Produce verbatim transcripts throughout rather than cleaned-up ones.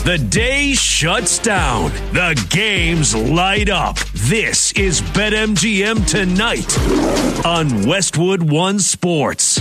The day shuts down. The games light up. This is BetMGM Tonight on Westwood One Sports.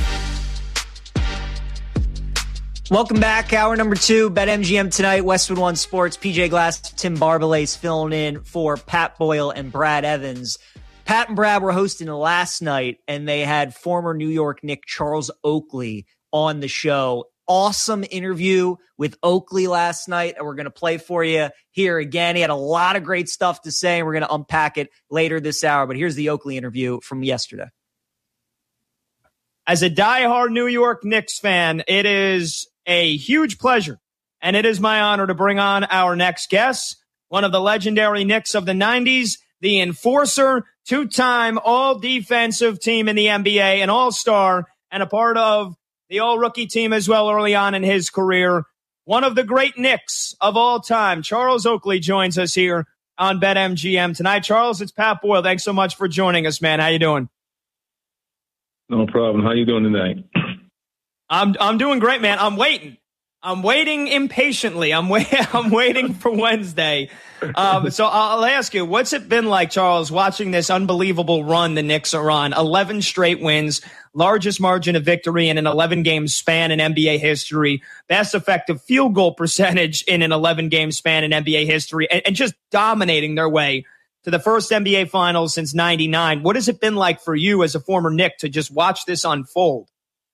Welcome back. Hour number two, BetMGM Tonight, Westwood One Sports. P J Glass, Tim Barbalace filling in for Pat Boyle and Brad Evans. Pat and Brad were hosting last night, and they had former New York Knick Charles Oakley on the show. Awesome interview with Oakley last night that we're going to play for you here again. He had a lot of great stuff to say, and we're going to unpack it later this hour. But here's the Oakley interview from yesterday. As a diehard New York Knicks fan, it is a huge pleasure, and it is my honor to bring on our next guest, one of the legendary Knicks of the nineties, the enforcer, two-time all-defensive team in the N B A, an all-star, and a part of the all-rookie team as well early on in his career. One of the great Knicks of all time, Charles Oakley, joins us here on BetMGM tonight. Charles, it's Pat Boyle. Thanks so much for joining us, man. How you doing? No problem. How you doing tonight? I'm I'm doing great, man. I'm waiting. I'm waiting impatiently. I'm wait. I'm waiting for Wednesday. Um, so I'll ask you, what's it been like, Charles, watching this unbelievable run the Knicks are on? eleven straight wins, largest margin of victory in an eleven-game span in N B A history, best effective field goal percentage in an eleven-game span in N B A history, and, and just dominating their way to the first N B A Finals since ninety-nine. What has it been like for you as a former Knick to just watch this unfold?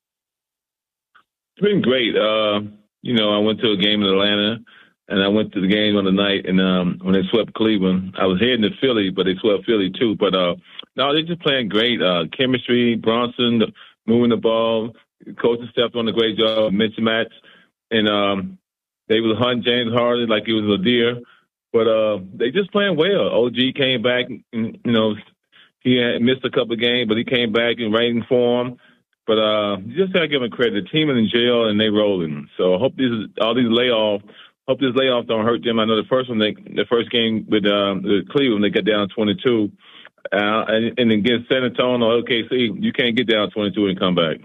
It's been great. Uh, you know, I went to a game in Atlanta, and I went to the game on the night, and um, when they swept Cleveland, I was heading to Philly, but they swept Philly too. But uh, no, they're just playing great. Uh, chemistry, Bronson moving the ball, coaching Steph doing a great job, mismatch, and um, they was hunting James Harden like he was a deer. But uh, they just playing well. O G came back, and, you know, he had missed a couple of games, but he came back in rating form. But uh, you just got to give him credit. The team is in jail, and they rolling. So I hope these all these layoffs, hope this layoff don't hurt them. I know the first one, they, the first game with um, the Cleveland, they got down twenty-two. Uh, and, and against San Antonio or O K C, you can't get down twenty-two and come back.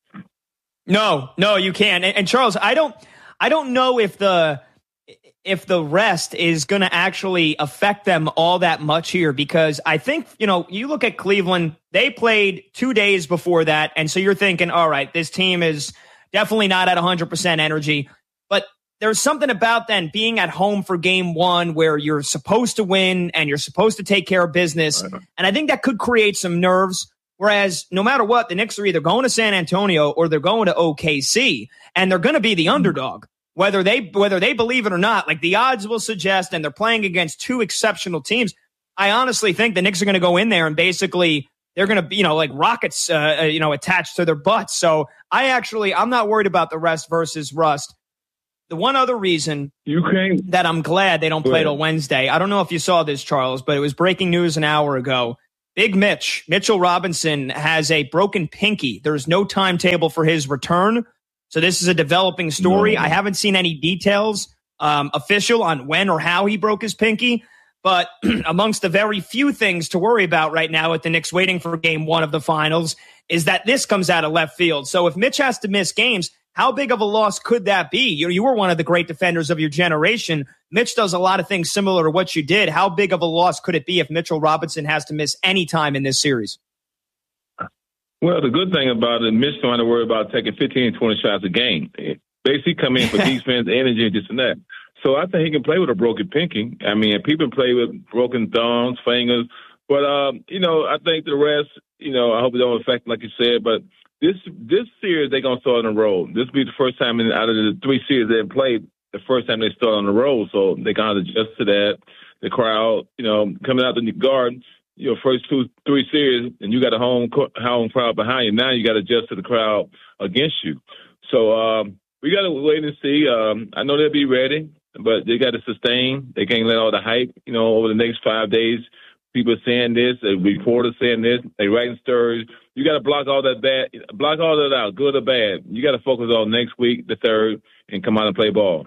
No, no, you can't. And, and Charles, I don't, I don't know if the if the rest is going to actually affect them all that much here, because I think, you know, you look at Cleveland, they played two days before that. And so you're thinking, all right, this team is definitely not at one hundred percent energy. But there's something about then being at home for game one where you're supposed to win and you're supposed to take care of business. And I think that could create some nerves. Whereas no matter what, the Knicks are either going to San Antonio or they're going to O K C, and they're going to be the underdog. Whether they whether they believe it or not, like the odds will suggest, and they're playing against two exceptional teams. I honestly think the Knicks are going to go in there and basically they're going to be, you know, like rockets, uh, you know, attached to their butts. So I actually, I'm not worried about the rest versus rust. The one other reason you can't, that I'm glad they don't play till Wednesday, I don't know if you saw this, Charles, but it was breaking news an hour ago. Big Mitch, Mitchell Robinson, has a broken pinky. There's no timetable for his return. So this is a developing story. No. I haven't seen any details um, official on when or how he broke his pinky. But amongst the very few things to worry about right now with the Knicks waiting for game one of the finals is that this comes out of left field. So if Mitch has to miss games, how big of a loss could that be? You, you were one of the great defenders of your generation. Mitch does a lot of things similar to what you did. How big of a loss could it be if Mitchell Robinson has to miss any time in this series? Well, the good thing about it, Mitch don't have to worry about taking fifteen, twenty shots a game. Basically come in for defense, energy, and this and that. So I think he can play with a broken pinky. I mean, people play with broken thumbs, fingers. But, um, you know, I think the rest, you know, I hope it don't affect, like you said. But this this series, they're going to start on the road. This will be the first time in, out of the three series they've played, the first time they start on the road. So they're going to adjust to that. The crowd, you know, coming out the Garden, your first two, three series, and you got a home home crowd behind you. Now you got to adjust to the crowd against you. So um, we got to wait and see. Um, I know they'll be ready, but they got to sustain. They can't let all the hype, you know, over the next five days. People are saying this, a reporter saying this, they writing stories. You got to block all that bad, block all that out, good or bad. You got to focus on next week, the third, and come out and play ball.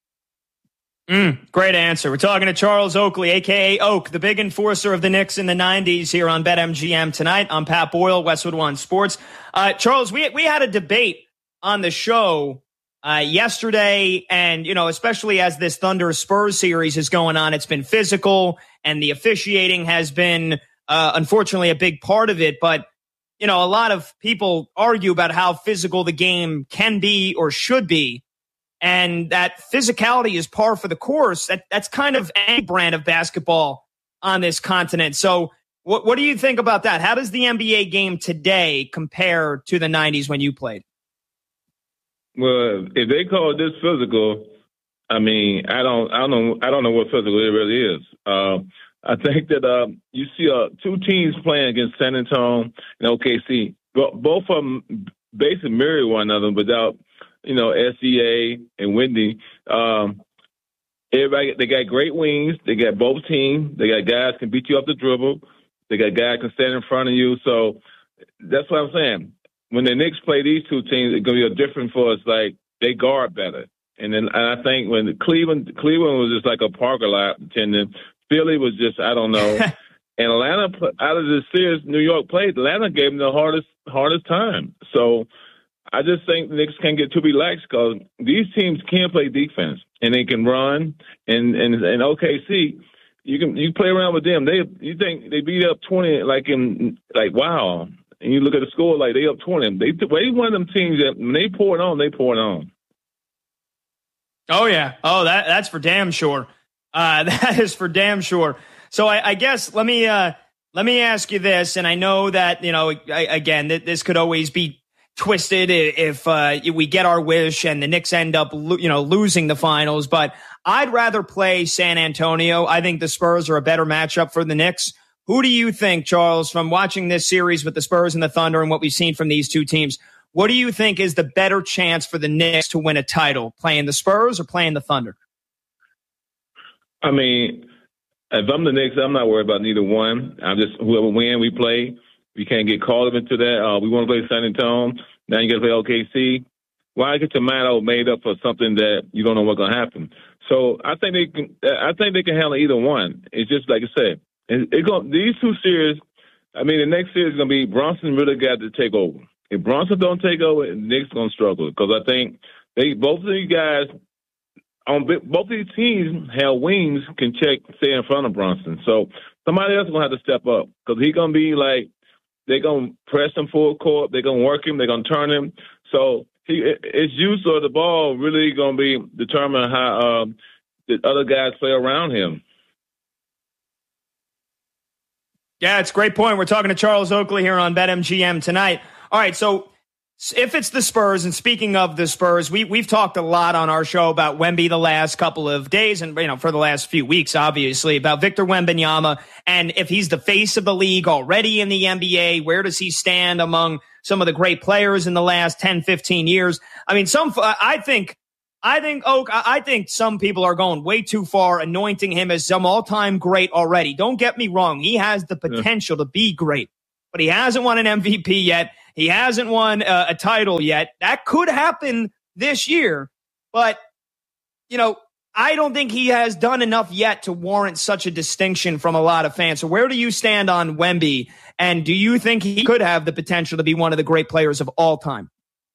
Mm, great answer. We're talking to Charles Oakley, a k a. Oak, the big enforcer of the Knicks in the nineties here on BetMGM tonight. I'm Pat Boyle, Westwood One Sports. Uh, Charles, we we had a debate on the show uh, yesterday. And, you know, especially as this Thunder Spurs series is going on, it's been physical and the officiating has been, uh, unfortunately, a big part of it. But, you know, a lot of people argue about how physical the game can be or should be. And that physicality is par for the course. That that's kind of any brand of basketball on this continent. So what what do you think about that? How does the N B A game today compare to the nineties when you played? Well, if they call this physical, I mean, I don't, I don't know, I don't know what physical it really is. Uh, I think that uh, you see uh, two teams playing against San Antonio and O K C. Both of them basically mirror one another without, you know, S E A and Wendy. Um, everybody, they got great wings. They got both teams. They got guys can beat you up the dribble. They got guys can stand in front of you. So that's what I'm saying. When the Knicks play these two teams, it's going to be a different for us. Like, they guard better. And then and I think when Cleveland Cleveland was just like a parking lot attendant. Philly was just, I don't know. And Atlanta, out of the series New York played, Atlanta gave them the hardest hardest time. So I just think the Knicks can't get too relaxed because these teams can play defense and they can run. And and, and O K C, you can you play around with them. They you think they beat up twenty like in like wow. And you look at the score like they up twenty. They they one of them teams that when they pour it on, they pour it on. Oh yeah. Oh that that's for damn sure. Uh, that is for damn sure. So I, I guess let me uh, let me ask you this, and I know that you know I, again that this could always be twisted if uh, we get our wish and the Knicks end up lo- you know losing the finals. But I'd rather play San Antonio. I think the Spurs are a better matchup for the Knicks. Who do you think, Charles, from watching this series with the Spurs and the Thunder and what we've seen from these two teams? What do you think is the better chance for the Knicks to win a title, playing the Spurs or playing the Thunder? I mean, if I'm the Knicks, I'm not worried about neither one. I'm just whoever win, we play. We can't get caught up into that. Uh, we want to play San Antonio. Now you got to play O K C. Why get your mind all made up for something that you don't know what's going to happen? So I think they can. I think they can handle either one. It's just like I said. It, it going these two series. I mean, the next series is going to be Bronson really got to take over. If Bronson don't take over, the Knicks going to struggle because I think they both of these guys. On both of these teams have wings can check, stay in front of Bronson. So somebody else is going to have to step up because he's going to be like, they're going to press him full court. They're going to work him. They're going to turn him. So he, his use of the ball really going to be determine how um, the other guys play around him. Yeah, it's a great point. We're talking to Charles Oakley here on BetMGM tonight. All right, so if it's the Spurs, and speaking of the Spurs, we, we've talked a lot on our show about Wemby the last couple of days and, you know, for the last few weeks, obviously, about Victor Wembanyama. And if he's the face of the league already in the N B A, where does he stand among some of the great players in the last ten, fifteen years? I mean, some, I think, I think, Oak, I think some people are going way too far, anointing him as some all-time great already. Don't get me wrong. He has the potential yeah. to be great, but he hasn't won an M V P yet. He hasn't won a, a title yet. That could happen this year, but, you know, I don't think he has done enough yet to warrant such a distinction from a lot of fans. So where do you stand on Wemby? And do you think he could have the potential to be one of the great players of all time?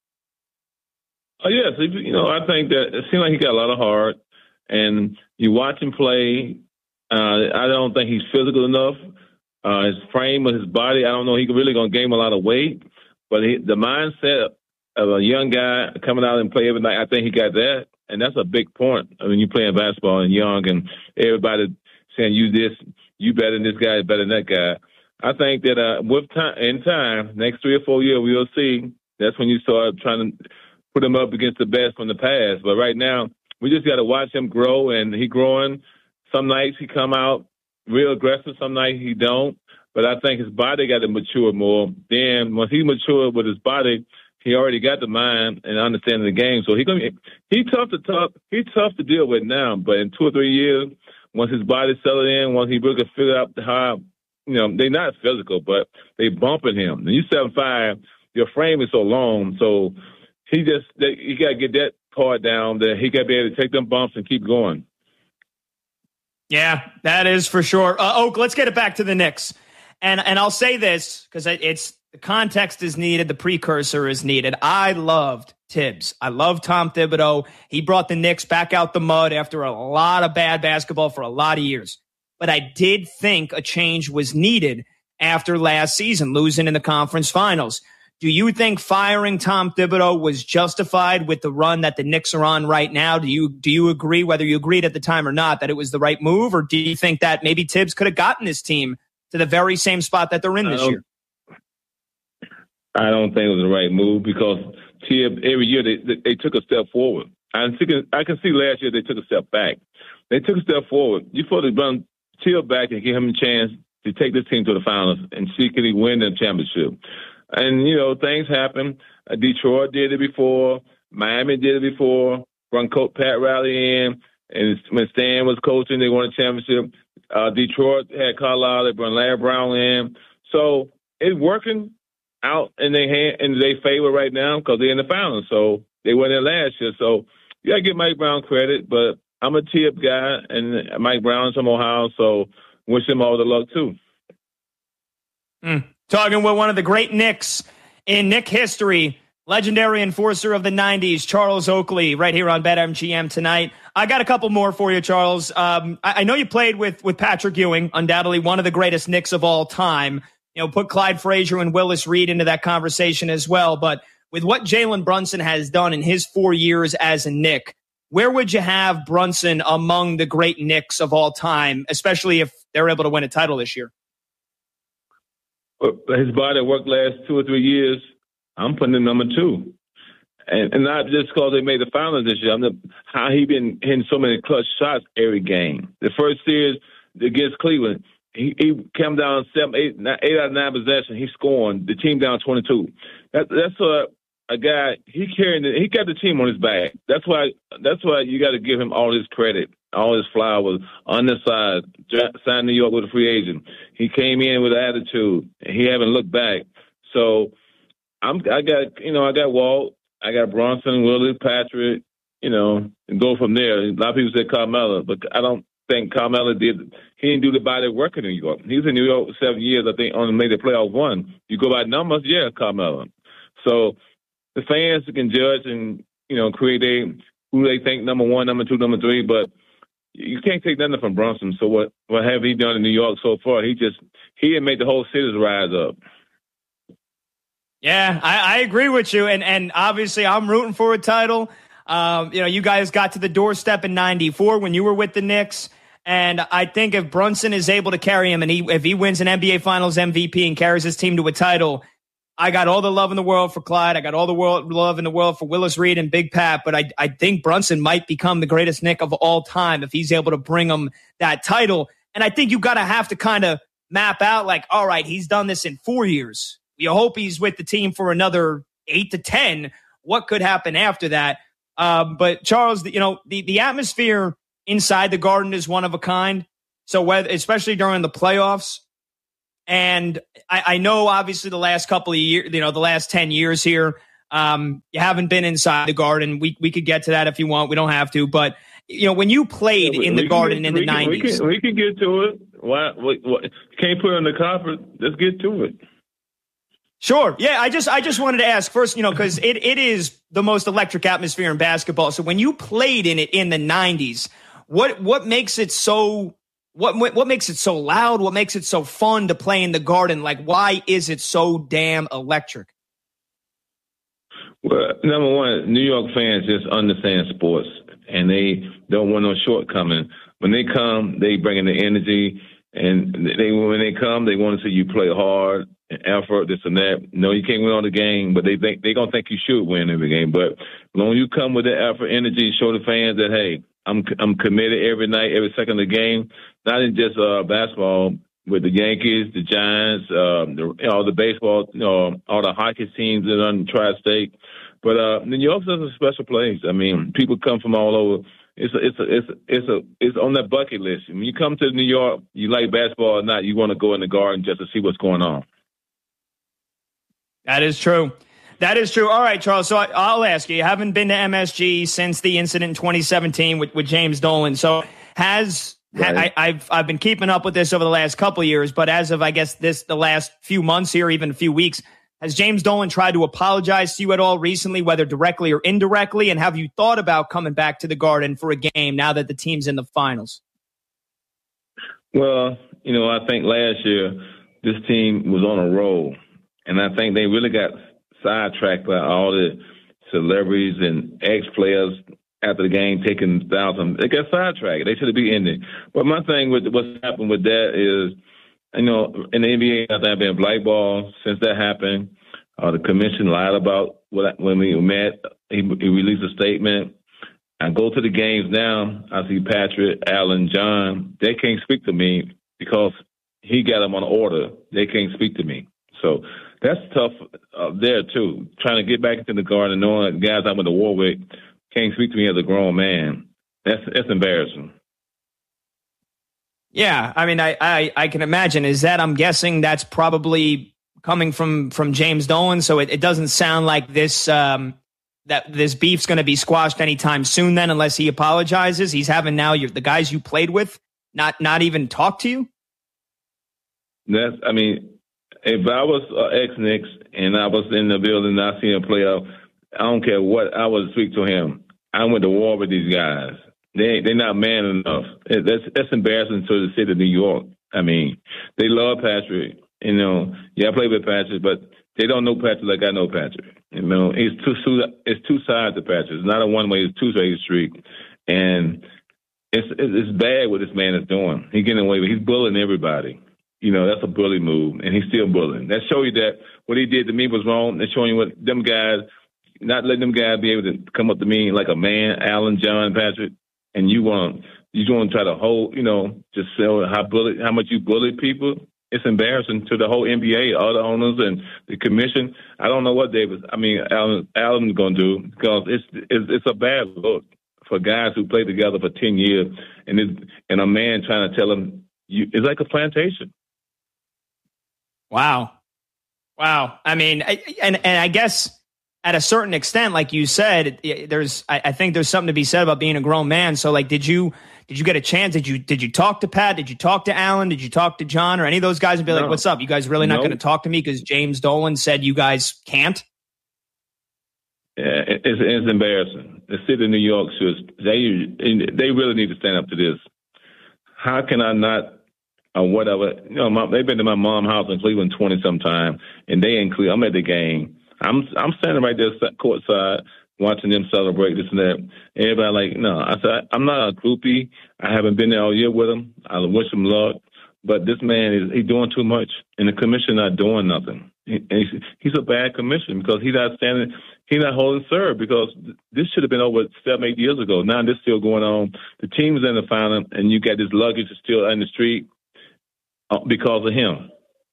Oh, yes. You know, I think that it seems like he got a lot of heart. And you watch him play, uh, I don't think he's physical enough. Uh, his frame of his body, I don't know. He's really going to gain a lot of weight. But he, the mindset of a young guy coming out and play every night, I think he got that. And that's a big point. I mean, you playing basketball and young and everybody saying you this, you better than this guy, better than that guy. I think that uh, with time, in time, next three or four years, we'll see. That's when you start trying to put him up against the best from the past. But right now, we just got to watch him grow, and he growing. Some nights he come out real aggressive. Some nights he don't. But I think his body got to mature more. Then once he matured with his body, he already got the mind and understanding the game. So he gonna be, he tough to talk. He's tough to deal with now. But in two or three years, once his body settled in, once he really figure out how, you know, they're not physical, but they bumping him. And you seven five, your frame is so long. So he just they, he got to get that part down that he got to be able to take them bumps and keep going. Yeah, that is for sure. Uh, Oak, let's get it back to the Knicks. And and I'll say this because it's the context is needed, the precursor is needed. I loved Tibbs. I love Tom Thibodeau. He brought the Knicks back out the mud after a lot of bad basketball for a lot of years. But I did think a change was needed after last season, losing in the conference finals. Do you think firing Tom Thibodeau was justified with the run that the Knicks are on right now? Do you do you agree, whether you agreed at the time or not, that it was the right move? Or do you think that maybe Tibbs could have gotten this team to the very same spot that they're in this year? I don't think it was the right move because Tibbs, every year they, they, they took a step forward. I can, I can see last year they took a step back. They took a step forward. You're supposed to run Tibbs back and give him a chance to take this team to the finals and see can he win the championship. And, you know, things happen. Uh, Detroit did it before. Miami did it before. Run coach Pat Riley in. And when Stan was coaching, they won a championship. Uh, Detroit had Carlisle. They brought Larry Brown in. So it's working out in their hand, in their favor right now because they're in the finals. So they went there last year. So you got to give Mike Brown credit. But I'm a Tibbs guy, and Mike Brown's from Ohio, so wish him all the luck, too. Mm. Talking with one of the great Knicks in Knick history, legendary enforcer of the nineties, Charles Oakley, right here on BetMGM tonight. I got a couple more for you, Charles. Um, I, I know you played with, with Patrick Ewing, undoubtedly one of the greatest Knicks of all time. You know, put Clyde Frazier and Willis Reed into that conversation as well. But with what Jalen Brunson has done in his four years as a Knick, where would you have Brunson among the great Knicks of all time, especially if they're able to win a title this year? His body work last two or three years, I'm putting him number two. And, and not just because they made the finals this year. I'm the, how he been hitting so many clutch shots every game. The first series against Cleveland, he, he came down seven, eight, nine, eight out of nine possessions. He scoring the team down twenty-two. That, that's a, a guy. He carrying. The, he got the team on his back. That's why. That's why you got to give him all his credit, all his flowers. On the side, signed New York with a free agent. He came in with attitude. He haven't looked back. So I'm. I got. You know. I got Walt. I got Bronson, Willie, Patrick. You know, and go from there. A lot of people say Carmelo, but I don't think Carmelo did. He didn't do the body work in New York. He was in New York seven years. I think only made the playoff one. You go by numbers, yeah, Carmelo. So the fans can judge and, you know, create a, who they think number one, number two, number three, but you can't take nothing from Brunson. So what, what have he done in New York so far? He just, he didn't make the whole city rise up. Yeah, I, I agree with you. And, and obviously I'm rooting for a title. Um, you know, you guys got to the doorstep in ninety-four when you were with the Knicks. And I think if Brunson is able to carry him and he, if he wins an N B A Finals M V P and carries his team to a title, I got all the love in the world for Clyde. I got all the world, love in the world for Willis Reed and Big Pat. But I, I think Brunson might become the greatest Knick of all time if he's able to bring him that title. And I think you got to have to kind of map out like, all right, he's done this in four years. You hope he's with the team for another eight to ten. What could happen after that? Um, but Charles, you know, the, the atmosphere inside the Garden is one of a kind. So whether, especially during the playoffs, and I, I know obviously the last couple of years, you know, the last ten years here, um, you haven't been inside the Garden. We we could get to that if you want. We don't have to, but you know, when you played yeah, we, in the Garden get, in the nineties, we can, we can get to it. Why? What, what, you can't put it on the carpet. Let's get to it. Sure. Yeah, I just I just wanted to ask first, you know, because it, it is the most electric atmosphere in basketball. So when you played in it in the nineties, what what makes it so what what makes it so loud? What makes it so fun to play in the Garden? Like, why is it so damn electric? Well, number one, New York fans just understand sports, and they don't want no shortcoming. When they come, they bring in the energy, and they when they come, they want to see you play hard. Effort, this and that. No, you can't win all the game, but they think they're gonna think you should win every game. But when you come with the effort, energy, show the fans that hey, I'm I'm committed every night, every second of the game. Not in just uh, basketball with the Yankees, the Giants, um, the, you know, the baseball, you know, all the hockey teams that are on the tri-state. But uh, New York's a special place. I mean, people come from all over. It's a, it's a, it's a, it's a, it's on that bucket list. When you come to New York, you like basketball or not, you want to go in the Garden just to see what's going on. That is true. That is true. All right, Charles. So I, I'll ask you, you haven't been to M S G since the incident in twenty seventeen with, with James Dolan. So has, right. ha, I, I've, I've been keeping up with this over the last couple of years, but as of, I guess, this, the last few months here, even a few weeks, Has James Dolan tried to apologize to you at all recently, whether directly or indirectly? And have you thought about coming back to the Garden for a game now that the team's in the finals? Well, you know, I think last year this team was on a roll, and I think they really got sidetracked by all the celebrities and ex-players after the game taking thousand. They got sidetracked. They should have been in it. But my thing with what's happened with that is, you know, in the N B A, I think I've been blackballed since that happened. Uh, the commission lied about what, when we met. He, he released a statement. I go to the games now. I see Patrick, Allen, John. They can't speak to me because he got them on order. They can't speak to me. So that's tough uh, there, too. Trying to get back into the Garden, knowing that guys I went to war with can't speak to me as a grown man. That's, that's embarrassing. Yeah, I mean, I, I, I can imagine. Is that, I'm guessing that's probably coming from, from James Dolan, so it, it doesn't sound like this um, that this beef's going to be squashed anytime soon then, unless he apologizes. He's having now your, the guys you played with not not even talk to you? That's, I mean, if I was uh, ex-Knicks and I was in the building and I seen a player, I don't care what, I would speak to him. I went to war with these guys. They, they're not man enough. It, that's, that's embarrassing to the city of New York. I mean, they love Patrick. You know, yeah, I play with Patrick, but they don't know Patrick like I know Patrick. You know, it's two, it's two sides to Patrick. It's not a one-way, it's two-way street. And it's, it's bad what this man is doing. He's getting away with it. He's bullying everybody. You know, that's a bully move, and he's still bullying. That shows you that what he did to me was wrong. That's showing you what them guys, not letting them guys be able to come up to me like a man, Allen, John, Patrick, and you want you want to try to hold, you know, just show how bully, how much you bully people. It's embarrassing to the whole N B A, all the owners and the commission. I don't know what they was. I mean, Allen, Allen's going to do because it's, it's it's a bad look for guys who played together for ten years, and it's, and a man trying to tell them you, it's like a plantation. Wow, wow. I mean, I, and and I guess at a certain extent, like you said, there's I, I think there's something to be said about being a grown man. So, like, did you? Did you get a chance? Did you did you talk to Pat? Did you talk to Allen? Did you talk to John or any of those guys and be no. like, what's up? You guys really not no. going to talk to me because James Dolan said you guys can't? Yeah, it's, it's embarrassing. The city of New York should, they, they really need to stand up to this. How can I not, or whatever, you know, my, they've been to my mom's house in Cleveland twenty sometime, and they in Cleveland, I'm at the game. I'm I'm standing right there courtside, watching them celebrate this and that. Everybody like, no. I said, I'm not a groupie. I haven't been there all year with him. I wish him luck. But this man, is he's doing too much, and the commission not doing nothing. He, he's, he's a bad commission because he's not standing, he's not holding serve because this should have been over seven, eight years ago. Now this still going on. The team is in the final, and you got this luggage still in the street because of him.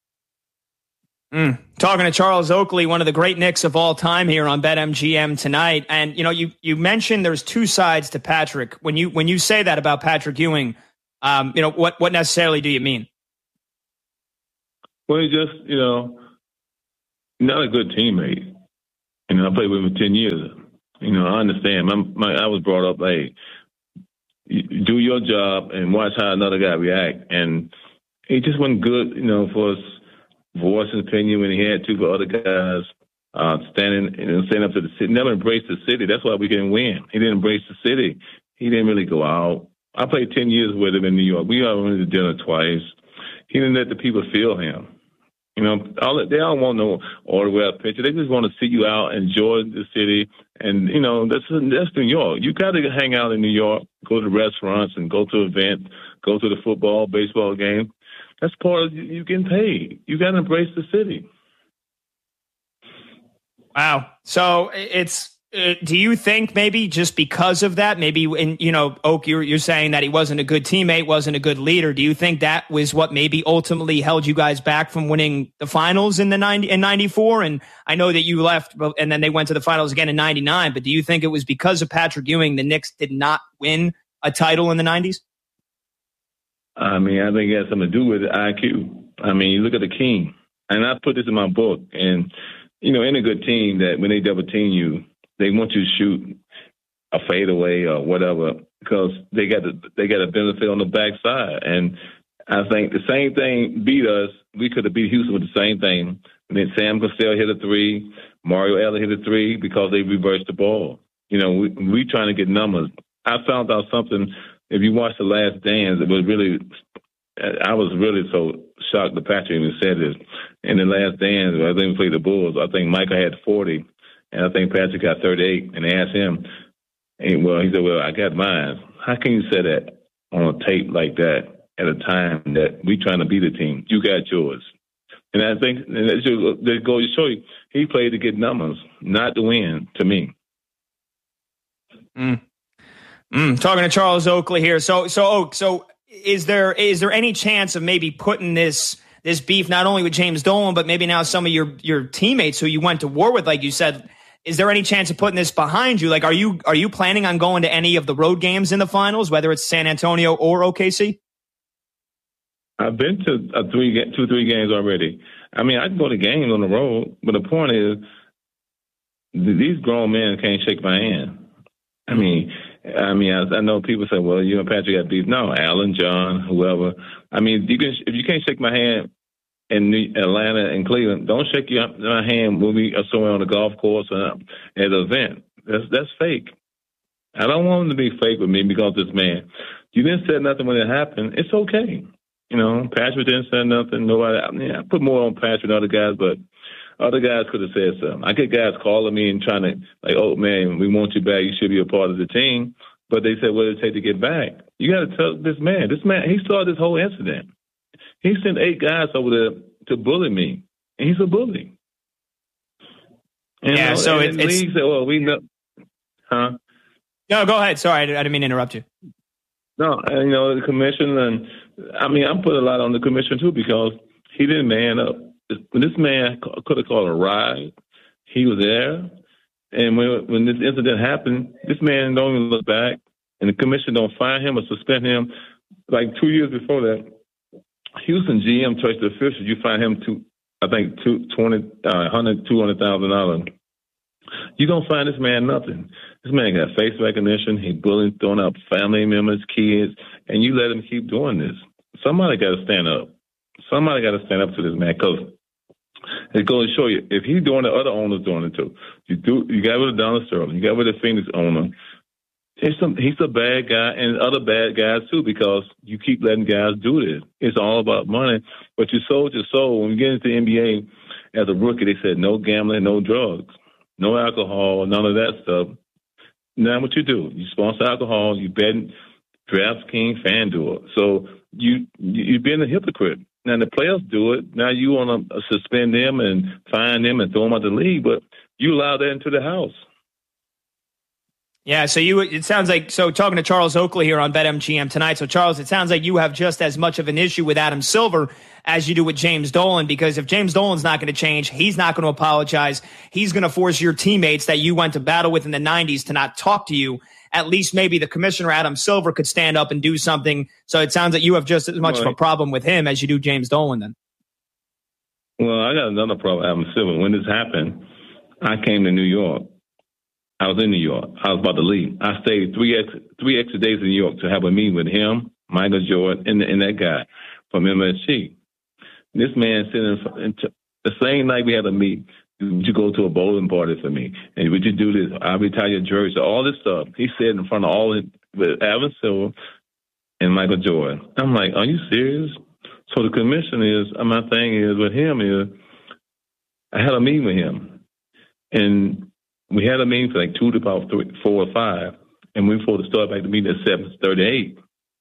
Mm. Talking to Charles Oakley, one of the great Knicks of all time here on BetMGM tonight. And, you know, you, you mentioned there's two sides to Patrick. When you when you say that about Patrick Ewing, um, you know, what, what necessarily do you mean? Well, he's just, you know, not a good teammate. You know, I played with him for ten years. You know, I understand. My, my, I was brought up, hey, do your job and watch how another guy react. And he just wasn't good, you know, for us. Voice his opinion when he had to for other guys, uh, standing and standing up to the city. Never embraced the city. That's why we didn't win. He didn't embrace the city. He didn't really go out. I played ten years with him in New York. We all went to dinner twice. He didn't let the people feel him. You know, all, they don't want no autograph picture. They just want to see you out, enjoy the city. And, you know, that's, that's New York. You got to hang out in New York, go to restaurants and go to events, go to the football, baseball game. That's part of you getting paid. You got to embrace the city. Wow. So it's, uh, do you think maybe just because of that, maybe, in, you know, Oak, you're, you're saying that he wasn't a good teammate, wasn't a good leader. Do you think that was what maybe ultimately held you guys back from winning the finals in the ninety in ninety-four? And I know that you left and then they went to the finals again in ninety-nine, but do you think it was because of Patrick Ewing, the Knicks did not win a title in the nineties? I mean, I think it has something to do with I Q. I mean, you look at the King, and I put this in my book, and, you know, in a good team that when they double team you, they want you to shoot a fadeaway or whatever because they got the, they got a benefit on the backside. And I think the same thing beat us. We could have beat Houston with the same thing, And then Sam Cassell hit a three. Mario Elliott hit a three because they reversed the ball. You know, we we trying to get numbers. I found out something. If you watch The Last Dance, it was really, I was really so shocked that Patrick even said this. In The Last Dance, I think we played the Bulls. I think Michael had forty, and I think Patrick got thirty-eight. And they asked him, and well, he said, well, I got mine. How can you say that on a tape like that at a time that we trying to beat the team? You got yours. And I think and that just, that goes to show you, he played to get numbers, not to win, to me. Mm. Mm. Talking to Charles Oakley here. So, so Oak, so is there is there any chance of maybe putting this this beef not only with James Dolan, but maybe now some of your your teammates who you went to war with, like you said? Is there any chance of putting this behind you? Like, are you are you planning on going to any of the road games in the finals, whether it's San Antonio or O K C? I've been to a three, two, three games already. I mean, I can go to games on the road, but the point is, these grown men can't shake my hand. I mean, I mean, I, I know people say, "Well, you and Patrick got beef." No, Alan, John, whoever. I mean, you can if you can't shake my hand in New, Atlanta and Cleveland, don't shake your my hand when we are somewhere on the golf course or at an event. That's that's fake. I don't want them to be fake with me because this man. You didn't say nothing when it happened. It's okay. You know, Patrick didn't say nothing. Nobody. I mean, I put more on Patrick than other guys, but other guys could have said something. I get guys calling me and trying to, like, oh, man, we want you back. You should be a part of the team. But they said, what did it take to get back? You got to tell this man. This man, he started this whole incident. He sent eight guys over there to bully me, and he's a bully. And, yeah, you know, so and it, the it's... league said, well, we know. Huh? No, go ahead. Sorry, I didn't mean to interrupt you. No, and, you know, the commission, and I mean, I'm putting a lot on the commission, too, because he didn't man up. When this man could have called a ride, he was there. And when when this incident happened, this man don't even look back, and the commission don't fine him or suspend him. Like two years before that, Houston G M touched the official. You find him two, I think two twenty, uh, hundred, two hundred thousand dollars. You don't find this man nothing. This man got face recognition. He bullying, throwing up family members, kids, and you let him keep doing this. Somebody got to stand up. Somebody got to stand up to this man, because it goes to show you, if he's doing it, other owners doing it too. You do, you got rid of Donald Sterling, you got rid of Phoenix owner. It's some, he's a bad guy, and other bad guys too, because you keep letting guys do this. It's all about money, but you sold your soul. When you get into the N B A as a rookie, they said no gambling, no drugs, no alcohol, none of that stuff. Now what you do? You sponsor alcohol, you bet DraftKings, FanDuel. So you, you you've been a hypocrite. Now, the players do it. Now you want to suspend them and fine them and throw them out the league, but you allow that into the house. Yeah, so you it sounds like, so talking to Charles Oakley here on BetMGM tonight. So, Charles, it sounds like you have just as much of an issue with Adam Silver as you do with James Dolan, because if James Dolan's not going to change, he's not going to apologize. He's going to force your teammates that you went to battle with in the nineties to not talk to you. At least maybe the commissioner, Adam Silver, could stand up and do something. So it sounds like you have just as much right. of a problem with him as you do James Dolan then. Well, I got another problem with Adam Silver. When this happened, I came to New York. I was in New York. I was about to leave. I stayed three extra, three extra days in New York to have a meeting with him, Michael Jordan, and, and that guy from M S G. This man sitting in, the same night we had a meet. Would you go to a bowling party for me? And would you do this? I'll retire your jersey, all this stuff. He said in front of all of with Adam Silver and Michael Jordan. I'm like, are you serious? So the commission is, my thing is with him is, I had a meeting with him. And we had a meeting for like two to about three, four or five. And we were supposed to start back the meeting at seven thirty-eight.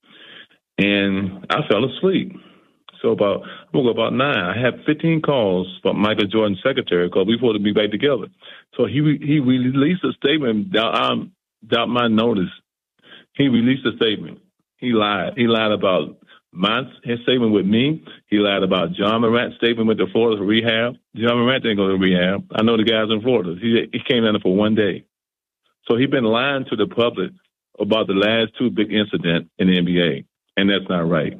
And I fell asleep. So about, I woke up about nine. I had fifteen calls from Michael Jordan's secretary because we supposed to be back together. So he he released a statement without, without my notice. He released a statement. He lied. He lied about my his statement with me. He lied about John Morant's statement with the Florida rehab. John Morant didn't go to rehab. I know the guys in Florida. He, he came down there for one day. So he's been lying to the public about the last two big incidents in the N B A, and that's not right.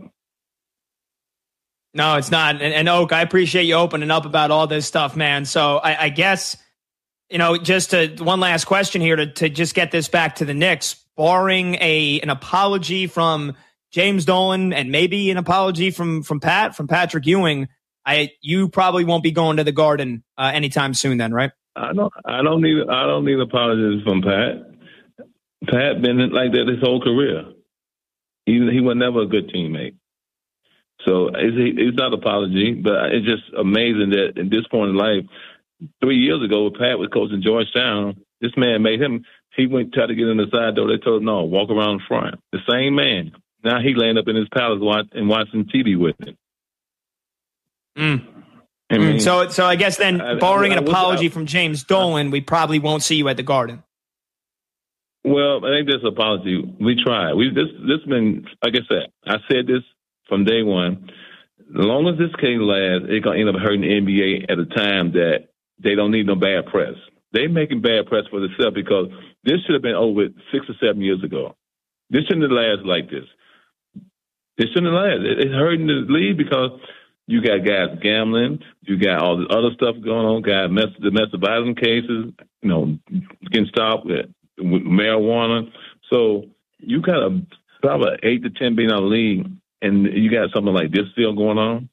No, it's not. And, and Oak, I appreciate you opening up about all this stuff, man. So I, I guess, you know, just to, one last question here to, to just get this back to the Knicks, barring a an apology from James Dolan and maybe an apology from from Pat, from Patrick Ewing, I you probably won't be going to the Garden uh, anytime soon then, right? I don't I don't need I don't need apologies from Pat. Pat been like that his whole career. He he was never a good teammate. So it's, it's not an apology, but it's just amazing that at this point in life, three years ago, Pat was coaching Georgetown. This man made him. He went try to get in the side door. They told him no, walk around the front. The same man. Now he landed up in his palace watch, and watching T V with him. Mm. I mean, mm. So, so I guess then, I, barring I, I, an apology I, from James Dolan, we probably won't see you at the Garden. Well, I think this apology. We tried. We this this been like I said. I said this from day one. As long as this case lasts, it's gonna end up hurting the N B A at a time that they don't need no bad press. They making bad press for themselves because this should have been over six or seven years ago. This shouldn't have lasted like this. It shouldn't have lasted. It's hurting the league because you got guys gambling, you got all this other stuff going on, guys mess domestic violence cases, you know, getting stopped with, with marijuana. So you got a probably eight to ten billion dollar league, and you got something like this still going on.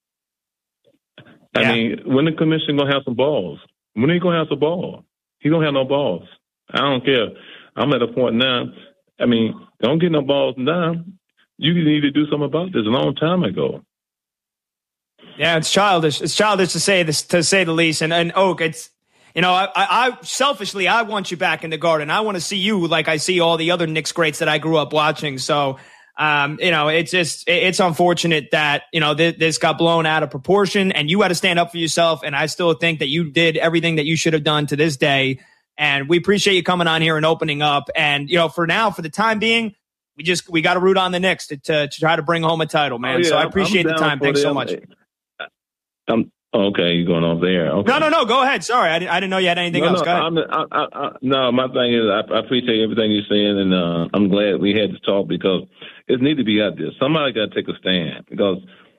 I yeah. mean, when the commission gonna have some balls? When are you gonna have some balls? He gonna have no balls. I don't care. I'm at a point now. I mean, don't get no balls now. You need to do something about this a long time ago. Yeah, it's childish. It's childish to say this, to say the least. And, and Oak, it's, you know, I, I selfishly, I want you back in the Garden. I want to see you like I see all the other Knicks greats that I grew up watching. So, um, you know, it's just, it's unfortunate that, you know, th- this got blown out of proportion and you had to stand up for yourself. And I still think that you did everything that you should have done to this day. And we appreciate you coming on here and opening up. And, you know, for now, for the time being, we just, we got to root on the Knicks to, to, to try to bring home a title, man. Oh, yeah, so I appreciate the time. Thanks so much. I'm, okay, you're going off there. Okay. No, no, no. Go ahead. Sorry, I didn't, I didn't know you had anything no, else. No, go ahead. I'm, I, I, I, no, my thing is I, I appreciate everything you're saying, and uh, I'm glad we had this talk because it needs to be out there. Somebody got to take a stand because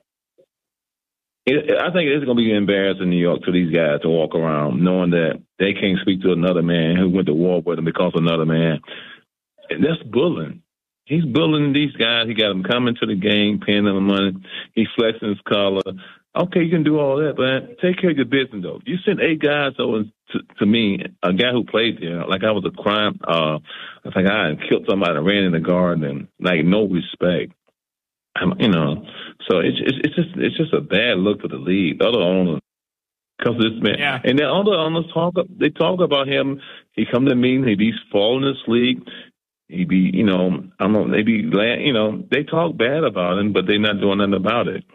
it, I think it's going to be embarrassing in New York for these guys to walk around knowing that they can't speak to another man who went to war with them because of another man. And that's bullying. He's bullying these guys. He got them coming to the game, paying them money. He's flexing his collar. Okay, you can do all that, but take care of your business, though. You sent eight guys over to, to me, a guy who played there, like I was a crime. Uh, I think I had killed somebody, ran in the garden, and like no respect. I'm, you know, so it's, it's it's just it's just a bad look for the league. The other owners, because this man, yeah. and the other owners talk. They talk about him. He come to me, he be falling asleep. He be, you know, I don't know. They be, you know, they talk bad about him, but they're not doing nothing about it.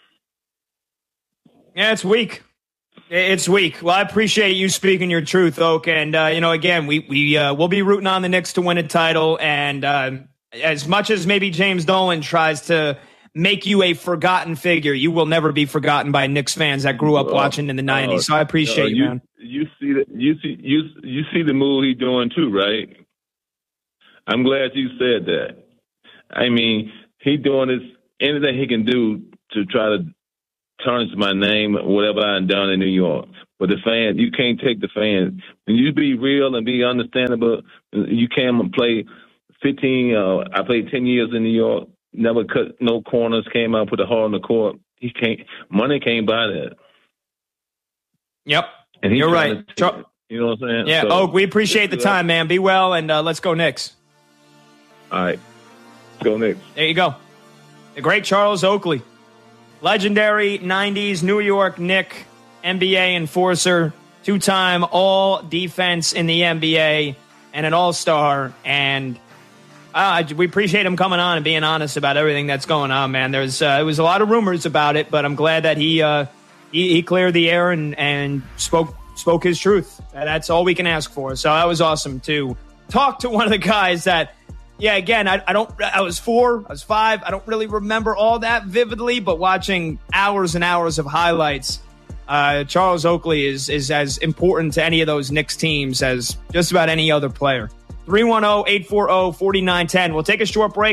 Yeah, it's weak. It's weak. Well, I appreciate you speaking your truth, Oak. And, uh, you know, again, we, we, uh, we'll be rooting on the Knicks to win a title. And uh, as much as maybe James Dolan tries to make you a forgotten figure, you will never be forgotten by Knicks fans that grew up uh, watching in the nineties. So I appreciate uh, you, you, man. You see, the, you, see, you, you see the move he's doing, too, right? I'm glad you said that. I mean, he doing this, anything he can do to try to tarnish my name, whatever I've done in New York. But the fans, you can't take the fans. When you be real and be understandable, you can't play fifteen, uh, I played ten years in New York, never cut no corners, came out, put a hole in the court. He can't, money can't buy that. Yep. And you're right. To, you know what I'm saying? Yeah, so, Oak, we appreciate the time, man. Be well, and uh, let's go Knicks. All right. Go Knicks. There you go. The great Charles Oakley. Legendary nineties New York Knick N B A enforcer, two-time all-defense in the N B A, and an all-star. And uh, we appreciate him coming on and being honest about everything that's going on, man. There's uh, there was a lot of rumors about it, but I'm glad that he uh, he, he cleared the air and, and spoke spoke his truth. And that's all we can ask for. So that was awesome to talk to one of the guys that, yeah, again, I, I don't. I was four, I was five. I don't really remember all that vividly, but watching hours and hours of highlights, uh, Charles Oakley is is as important to any of those Knicks teams as just about any other player. three one zero, eight four zero, four nine one zero. We'll take a short break.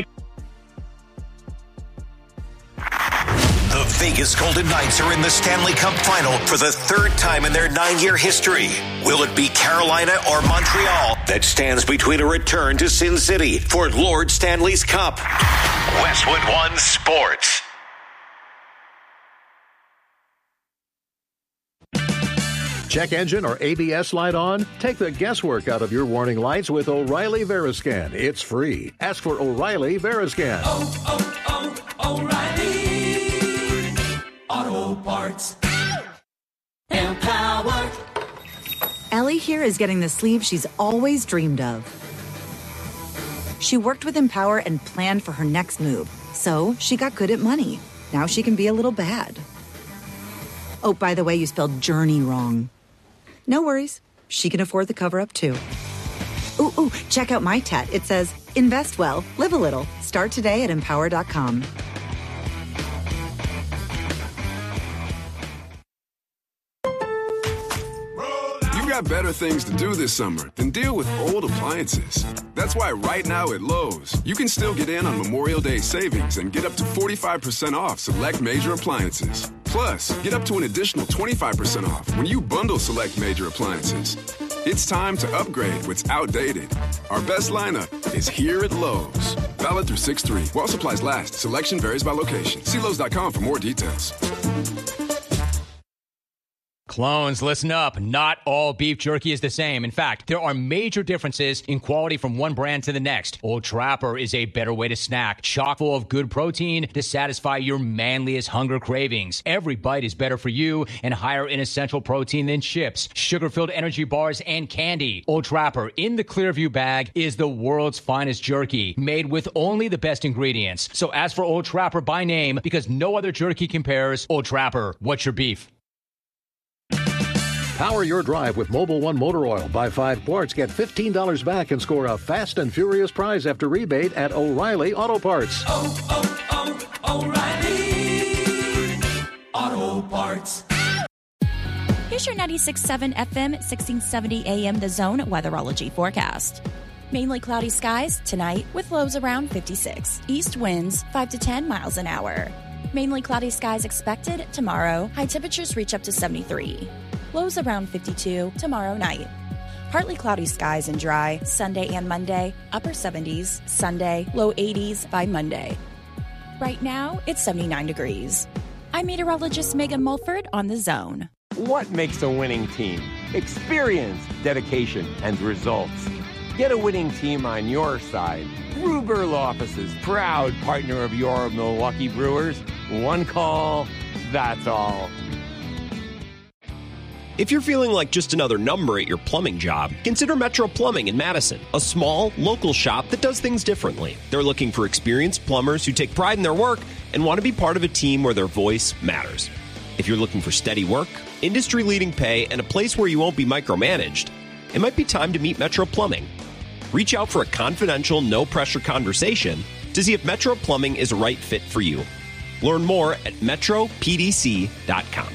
The Vegas Golden Knights are in the Stanley Cup Final for the third time in their nine-year history. Will it be Carolina or Montreal that stands between a return to Sin City for Lord Stanley's Cup? Westwood One Sports. check engine or A B S light on? Take the guesswork out of your warning lights with O'Reilly Veriscan. It's free. Ask for O'Reilly Veriscan. Oh, oh, oh, O'Reilly Auto Parts. Empowered. Ellie here is getting the sleeve she's always dreamed of. She worked with Empower and planned for her next move, so she got good at money. Now she can be a little bad. Oh, by the way, you spelled journey wrong. No worries. She can afford the cover-up, too. Ooh, ooh, check out my tat. It says, invest well, live a little. Start today at empower dot com. You've got better things to do this summer than deal with old appliances. That's why right now at Lowe's, you can still get in on Memorial Day savings and get up to forty-five percent off select major appliances. Plus, get up to an additional twenty-five percent off when you bundle select major appliances. It's time to upgrade what's outdated. Our best lineup is here at Lowe's. Valid through six three. While supplies last, selection varies by location. See Lowe's dot com for more details. Clones, listen up. Not all beef jerky is the same. In fact, there are major differences in quality from one brand to the next. Old Trapper is a better way to snack, chock full of good protein to satisfy your manliest hunger cravings. Every bite is better for you and higher in essential protein than chips, sugar-filled energy bars, and candy. Old Trapper in the Clearview bag is the world's finest jerky, made with only the best ingredients. So ask for Old Trapper by name because no other jerky compares. Old Trapper, what's your beef? Power your drive with Mobil one Motor Oil. Buy five quarts, get fifteen dollars back, and score a fast and furious prize after rebate at O'Reilly Auto Parts. Oh, oh, oh, O'Reilly Auto Parts. Here's your ninety-six point seven F M, sixteen seventy A M The Zone weatherology forecast. Mainly cloudy skies tonight with lows around fifty-six. East winds five to ten miles an hour. Mainly cloudy skies expected tomorrow. High temperatures reach up to seventy-three. Lows around fifty-two tomorrow night. Partly cloudy skies and dry Sunday and Monday. Upper seventies Sunday, low eighties by Monday. Right now, it's seventy-nine degrees. I'm meteorologist Megan Mulford on The Zone. What makes a winning team? Experience, dedication, and results. Get a winning team on your side. Ruberl Offices, proud partner of your Milwaukee Brewers. One call, that's all. If you're feeling like just another number at your plumbing job, consider Metro Plumbing in Madison, a small, local shop that does things differently. They're looking for experienced plumbers who take pride in their work and want to be part of a team where their voice matters. If you're looking for steady work, industry-leading pay, and a place where you won't be micromanaged, it might be time to meet Metro Plumbing. Reach out for a confidential, no-pressure conversation to see if Metro Plumbing is a right fit for you. Learn more at metro p d c dot com.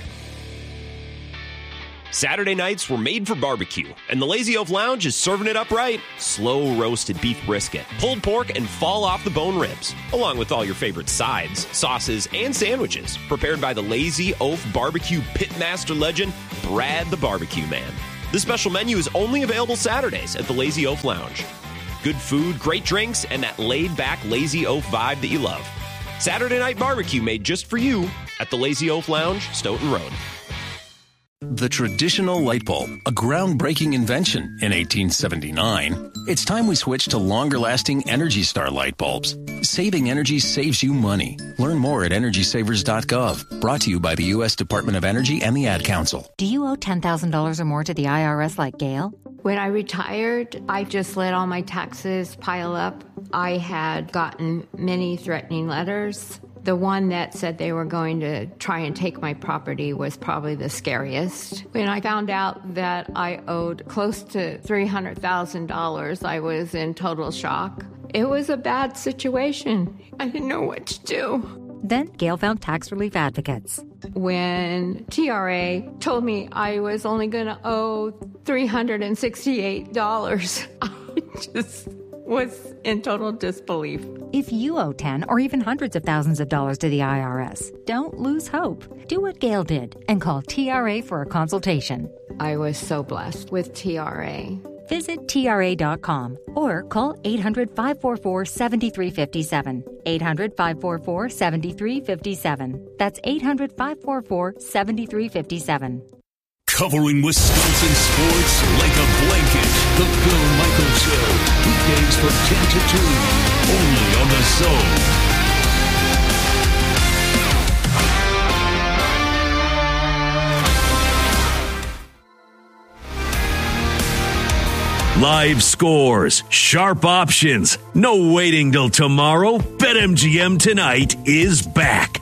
Saturday nights were made for barbecue, and the Lazy Oaf Lounge is serving it up right. Slow roasted beef brisket, pulled pork, and fall off the bone ribs, along with all your favorite sides, sauces, and sandwiches, prepared by the Lazy Oaf Barbecue Pitmaster legend, Brad the Barbecue Man. The special menu is only available Saturdays at the Lazy Oaf Lounge. Good food, great drinks, and that laid-back Lazy Oaf vibe that you love. Saturday night barbecue made just for you at the Lazy Oaf Lounge, Stoughton Road. The traditional light bulb, a groundbreaking invention in eighteen seventy-nine. It's time we switch to longer-lasting Energy Star light bulbs. Saving energy saves you money. Learn more at energy savers dot gov. Brought to you by the U S Department of Energy and the Ad Council. Do you owe ten thousand dollars or more to the I R S like Gail? When I retired, I just let all my taxes pile up. I had gotten many threatening letters. The one that said they were going to try and take my property was probably the scariest. When I found out that I owed close to three hundred thousand dollars, I was in total shock. It was a bad situation. I didn't know what to do. Then Gail found tax relief advocates. When T R A told me I was only going to owe three hundred sixty-eight dollars, I just was in total disbelief. If you owe ten or even hundreds of thousands of dollars to the I R S, don't lose hope. Do what Gail did and call T R A for a consultation. I was so blessed with T R A. Visit T R A dot com or call eight hundred, five four four, seven three five seven. eight hundred, five four four, seven three five seven. That's eight hundred, five four four, seven three five seven. Covering Wisconsin sports like a blanket. The Bill Michaels Show. Weekdays from ten to two. Only on the Zone. Live scores, sharp options, no waiting till tomorrow. BetMGM Tonight is back.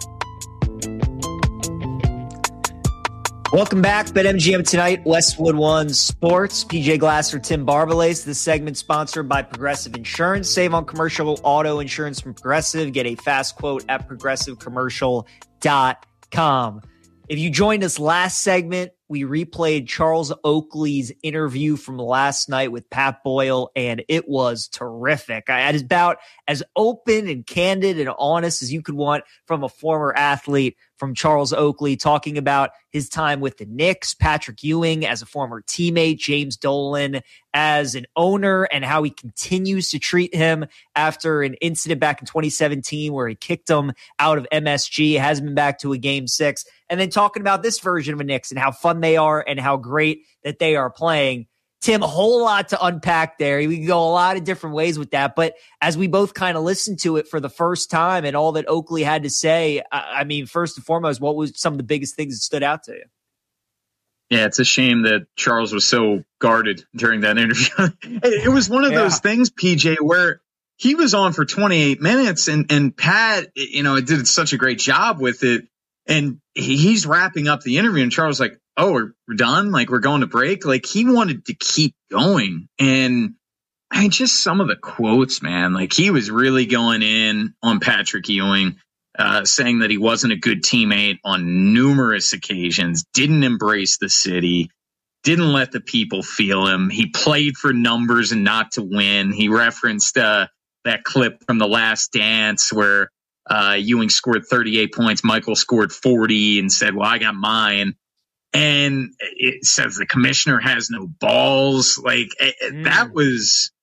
Welcome back, BetMGM Tonight, Westwood One Sports. P J Glasser, Tim Barbalace. This segment sponsored by Progressive Insurance. Save on commercial auto insurance from Progressive. Get a fast quote at progressive commercial dot com. If you joined us last segment, we replayed Charles Oakley's interview from last night with Pat Boyle, and it was terrific. I had about as open and candid and honest as you could want from a former athlete, from Charles Oakley, talking about his time with the Knicks, Patrick Ewing as a former teammate, James Dolan as an owner, and how he continues to treat him after an incident back in twenty seventeen where he kicked him out of M S G, hasn't been back to a game six, and then talking about this version of the Knicks and how fun they are and how great that they are playing. Tim, a whole lot to unpack there. We can go a lot of different ways with that. But as we both kind of listened to it for the first time and all that Oakley had to say, I, I mean, first and foremost, what was some of the biggest things that stood out to you? Yeah, it's a shame that Charles was so guarded during that interview. It was one of yeah. those things, P J, where he was on for twenty-eight minutes and, and Pat, you know, did such a great job with it. And he's wrapping up the interview and Charles was like, oh, we're, we're done. Like, we're going to break. Like, he wanted to keep going. And I mean, just some of the quotes, man, like he was really going in on Patrick Ewing, uh, saying that he wasn't a good teammate on numerous occasions, didn't embrace the city, didn't let the people feel him. He played for numbers and not to win. He referenced uh, that clip from The Last Dance where uh, Ewing scored thirty-eight points. Michael scored forty and said, well, I got mine. And it says the commissioner has no balls. Like mm. that was,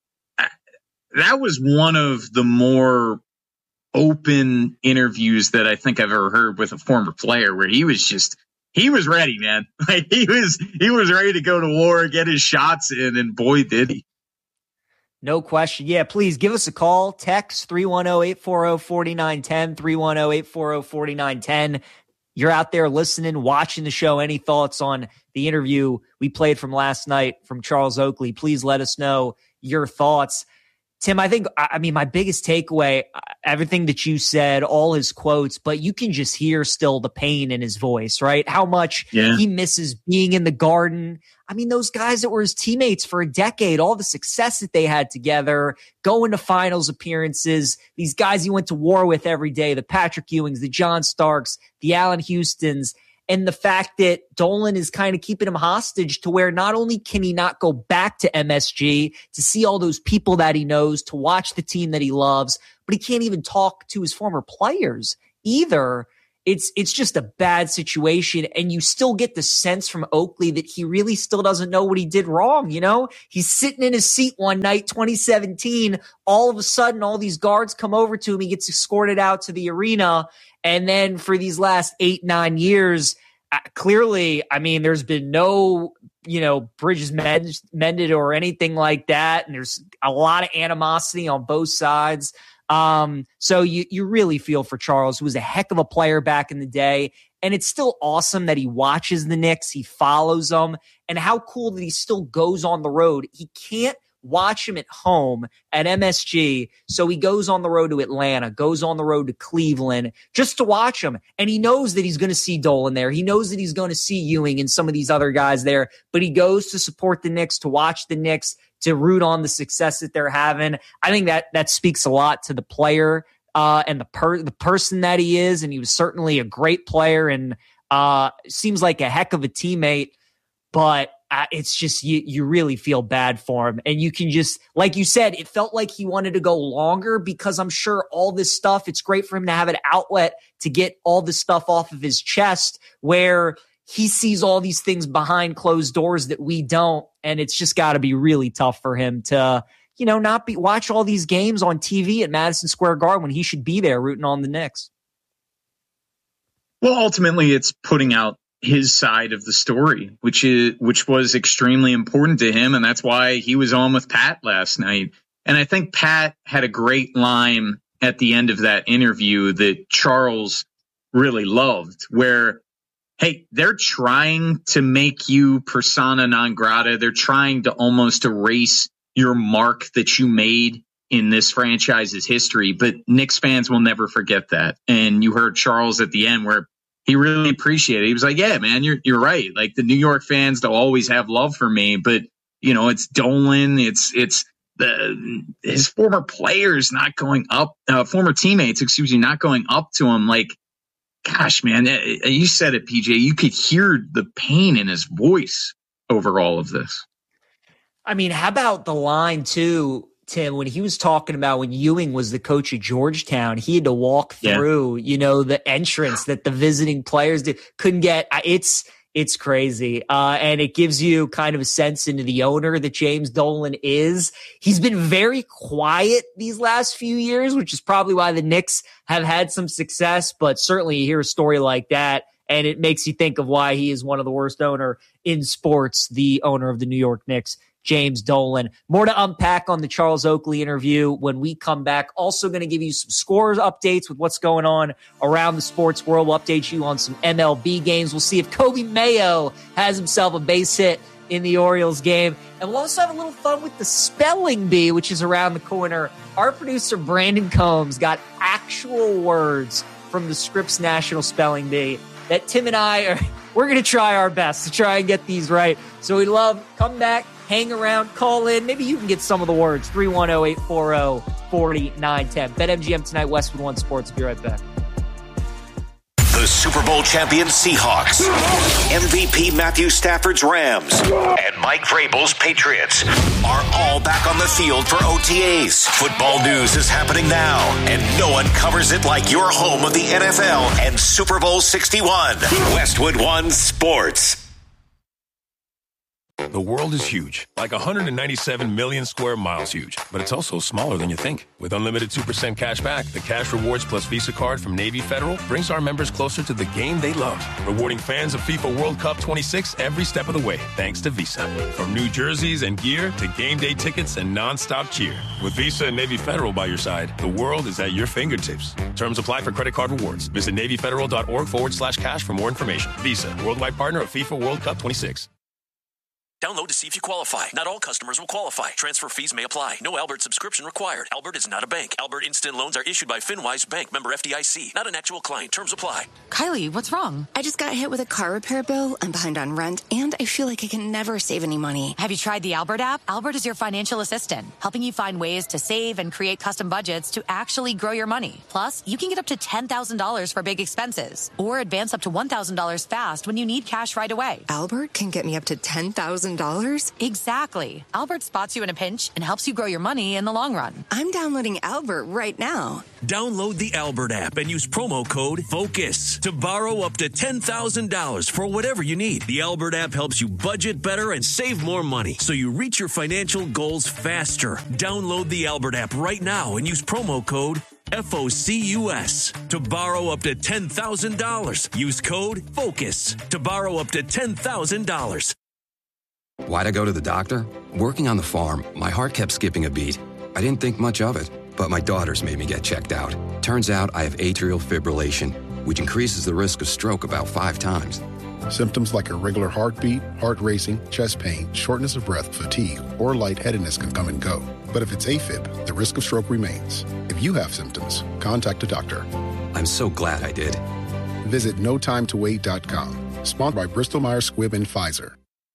that was one of the more open interviews that I think I've ever heard with a former player, where he was just, he was ready, man. Like he was, he was ready to go to war, get his shots in, and boy, did he. No question. Yeah, please give us a call. Text three one zero, eight four zero, four nine one zero, three one zero, eight four zero, four nine one zero. You're out there listening, watching the show. Any thoughts on the interview we played from last night from Charles Oakley? Please let us know your thoughts. Tim, I think, I mean, my biggest takeaway, everything that you said, all his quotes, but you can just hear still the pain in his voice, right? How much yeah. he misses being in the Garden. I mean, those guys that were his teammates for a decade, all the success that they had together, going to finals appearances, these guys he went to war with every day, the Patrick Ewings, the John Starks, the Allen Houstons, and the fact that Dolan is kind of keeping him hostage to where not only can he not go back to M S G to see all those people that he knows, to watch the team that he loves, but he can't even talk to his former players either. It's it's just a bad situation, and you still get the sense from Oakley that he really still doesn't know what he did wrong, you know? He's sitting in his seat one night, twenty seventeen, all of a sudden all these guards come over to him, he gets escorted out to the arena, and then for these last eight, nine years, uh, clearly, I mean, there's been no, you know, bridges mend- mended or anything like that, and there's a lot of animosity on both sides. Um, so you, you really feel for Charles, who was a heck of a player back in the day. And it's still awesome that he watches the Knicks. He follows them, and how cool that he still goes on the road. He can't watch him at home at M S G. So he goes on the road to Atlanta, goes on the road to Cleveland just to watch him. And he knows that he's going to see Dolan there. He knows that he's going to see Ewing and some of these other guys there, but he goes to support the Knicks, to watch the Knicks, to root on the success that they're having. I think that that speaks a lot to the player uh, and the per- the person that he is. And he was certainly a great player and uh, seems like a heck of a teammate, but uh, it's just, you, you really feel bad for him. And you can just, like you said, it felt like he wanted to go longer because I'm sure all this stuff, it's great for him to have an outlet to get all this stuff off of his chest, where he sees all these things behind closed doors that we don't. And it's just got to be really tough for him to, you know, not be watch all these games on T V at Madison Square Garden when he should be there rooting on the Knicks. Well, ultimately, it's putting out his side of the story, which is which was extremely important to him, and that's why he was on with Pat last night. And I think Pat had a great line at the end of that interview that Charles really loved, where, hey, they're trying to make you persona non grata. They're trying to almost erase your mark that you made in this franchise's history, but Knicks fans will never forget that. And you heard Charles at the end where he really appreciated it. He was like, yeah, man, you're you're right. Like, the New York fans, they'll always have love for me, but you know, it's Dolan, it's it's the his former players not going up, uh, former teammates, excuse me, not going up to him. Like, gosh, man, you said it, P J. You could hear the pain in his voice over all of this. I mean, how about the line too, Tim, when he was talking about when Ewing was the coach at Georgetown, he had to walk through, yeah. you know, the entrance that the visiting players did, couldn't get. It's it's crazy. Uh, and it gives you kind of a sense into the owner that James Dolan is. He's been very quiet these last few years, which is probably why the Knicks have had some success. But certainly you hear a story like that, and it makes you think of why he is one of the worst owner in sports, the owner of the New York Knicks, James Dolan. More to unpack on the Charles Oakley interview when we come back. Also going to give you some scores updates with what's going on around the sports world. We'll update you on some M L B games. We'll see if Kobe Mayo has himself a base hit in the Orioles game. And we'll also have a little fun with the spelling bee, which is around the corner. Our producer, Brandon Combs, got actual words from the Scripps National Spelling Bee that Tim and I are, we're going to try our best to try and get these right. So we love, come back, hang around, call in. Maybe you can get some of the words. three one zero, eight four zero, four nine one zero. BetMGM tonight, Westwood One Sports. Be right back. The Super Bowl champion Seahawks, M V P Matthew Stafford's Rams, and Mike Vrabel's Patriots are all back on the field for O T As. Football news is happening now, and no one covers it like your home of the N F L and Super Bowl sixty-one. Westwood One Sports. The world is huge, like one hundred ninety-seven million square miles huge, but it's also smaller than you think. With unlimited two percent cash back, the Cash Rewards Plus Visa card from Navy Federal brings our members closer to the game they love, rewarding fans of FIFA World Cup twenty-six every step of the way, thanks to Visa. From new jerseys and gear to game day tickets and nonstop cheer. With Visa and Navy Federal by your side, the world is at your fingertips. Terms apply for credit card rewards. Visit NavyFederal.org forward slash cash for more information. Visa, worldwide partner of FIFA World Cup twenty-six. Download to see if you qualify. Not all customers will qualify. Transfer fees may apply. No Albert subscription required. Albert is not a bank. Albert Instant Loans are issued by FinWise Bank, member F D I C. Not an actual client. Terms apply. Kylie, what's wrong? I just got hit with a car repair bill. I'm behind on rent, and I feel like I can never save any money. Have you tried the Albert app? Albert is your financial assistant, helping you find ways to save and create custom budgets to actually grow your money. Plus, you can get up to ten thousand dollars for big expenses, or advance up to one thousand dollars fast when you need cash right away. Albert can get me up to ten thousand dollars? Exactly. Albert spots you in a pinch and helps you grow your money in the long run. I'm downloading Albert right now. Download the Albert app and use promo code FOCUS to borrow up to ten thousand dollars for whatever you need. The Albert app helps you budget better and save more money so you reach your financial goals faster. Download the Albert app right now and use promo code F O C U S to borrow up to ten thousand dollars. Use code FOCUS to borrow up to ten thousand dollars. Why'd I go to the doctor? Working on the farm, my heart kept skipping a beat. I didn't think much of it, but my daughters made me get checked out. Turns out I have atrial fibrillation, which increases the risk of stroke about five times. Symptoms like irregular heartbeat, heart racing, chest pain, shortness of breath, fatigue, or lightheadedness can come and go. But if it's AFib, the risk of stroke remains. If you have symptoms, contact a doctor. I'm so glad I did. Visit no time to wait dot com. Sponsored by Bristol Myers Squibb and Pfizer.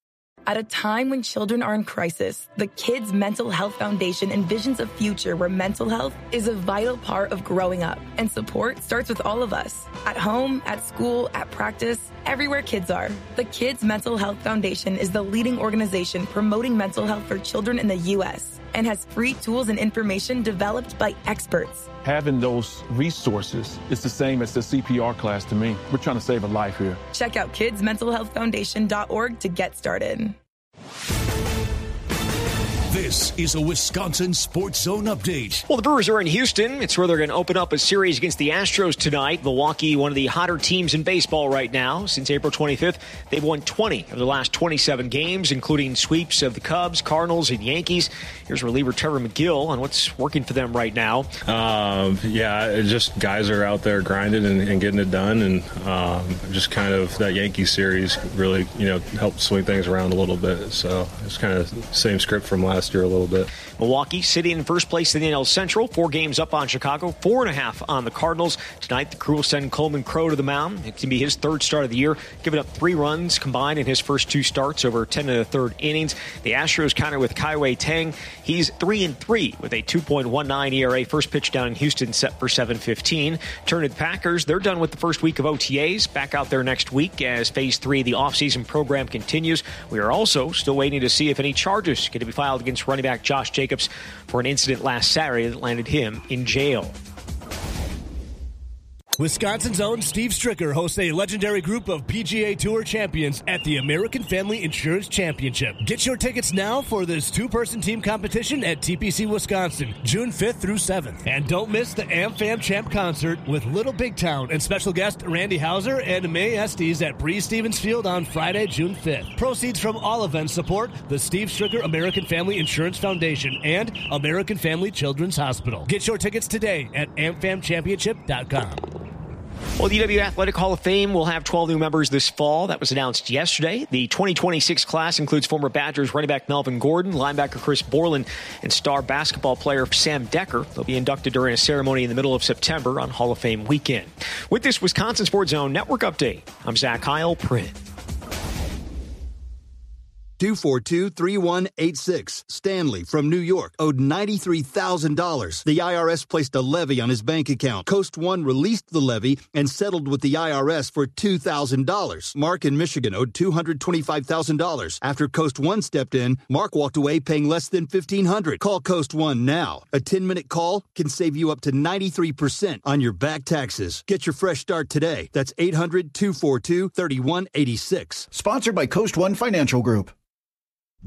At a time when children are in crisis, the Kids Mental Health Foundation envisions a future where mental health is a vital part of growing up. And support starts with all of us. At home, at school, at practice, everywhere kids are. The Kids Mental Health Foundation is the leading organization promoting mental health for children in the U S and has free tools and information developed by experts. Having those resources is the same as the C P R class to me. We're trying to save a life here. Check out kids mental health foundation dot org to get started. This is a Wisconsin Sports Zone update. Well, the Brewers are in Houston. It's where they're going to open up a series against the Astros tonight. Milwaukee, one of the hotter teams in baseball right now. Since April twenty-fifth, they've won twenty of the last twenty-seven games, including sweeps of the Cubs, Cardinals, and Yankees. Here's reliever Trevor McGill on what's working for them right now. Um, yeah, it just guys are out there grinding and, and getting it done, and um, just kind of that Yankees series really, you know, helped swing things around a little bit. So it's kind of same script from last year a little bit. Milwaukee sitting in first place in the N L Central, four games up on Chicago, four and a half on the Cardinals. Tonight, the crew will send Coleman Crow to the mound. It can be his third start of the year, giving up three runs combined in his first two starts over ten and a third innings. The Astros counter with Kai-Wei Tang. He's three and three with a two point one nine E R A. First pitch down in Houston set for seven fifteen. Turn to the Packers. They're done with the first week of O T As. Back out there next week as phase three of the offseason program continues. We are also still waiting to see if any charges are going to be filed against running back Josh Jacobs for an incident last Saturday that landed him in jail. Wisconsin's own Steve Stricker hosts a legendary group of P G A Tour champions at the American Family Insurance Championship. Get your tickets now for this two-person team competition at T P C Wisconsin, June fifth through seventh. And don't miss the AmFam Champ concert with Little Big Town and special guest Randy Hauser and May Estes at Breeze Stevens Field on Friday, June fifth. Proceeds from all events support the Steve Stricker American Family Insurance Foundation and American Family Children's Hospital. Get your tickets today at am fam championship dot com. Well, the U W Athletic Hall of Fame will have twelve new members this fall. That was announced yesterday. The twenty twenty-six class includes former Badgers running back Melvin Gordon, linebacker Chris Borland, and star basketball player Sam Decker. They'll be inducted during a ceremony in the middle of September on Hall of Fame weekend. With this Wisconsin Sports Zone Network update, I'm Zach Heil, Print. two four two, three one eight six. Stanley from New York owed ninety-three thousand dollars. The I R S placed a levy on his bank account. Coast One released the levy and settled with the I R S for two thousand dollars. Mark in Michigan owed two hundred twenty-five thousand dollars. After Coast One stepped in, Mark walked away paying less than fifteen hundred dollars. Call Coast One now. A ten-minute call can save you up to ninety-three percent on your back taxes. Get your fresh start today. That's eight hundred, two four two, three one eight six. Sponsored by Coast One Financial Group.